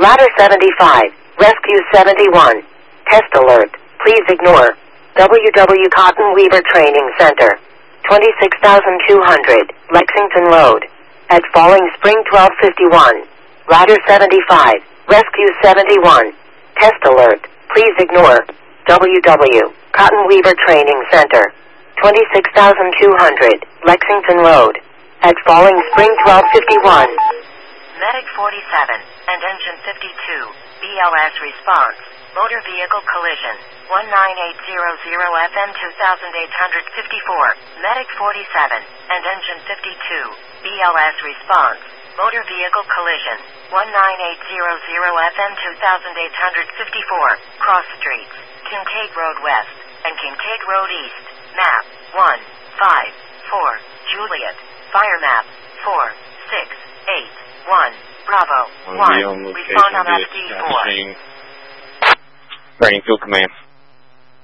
Ladder 75, Rescue 71. Test alert, please ignore. WW Cotton Weaver Training Center. 26,200, Lexington Road. At Falling Spring 1251. Ladder 75, Rescue 71. Test alert, please ignore. WW Cotton Weaver Training Center. 26,200, Lexington Road. At Falling Spring 1251. Medic 47 and Engine 52, BLS response. Motor vehicle collision. 19800 FM 2854. Medic 47 and Engine 52, BLS response. Motor vehicle collision. 19800 FM 2854. Cross streets. Kincaid Road West and Kincaid Road East. Map 154. Juliet. Fire map 4681. Bravo 1. Respond on FD4. Training Field Command.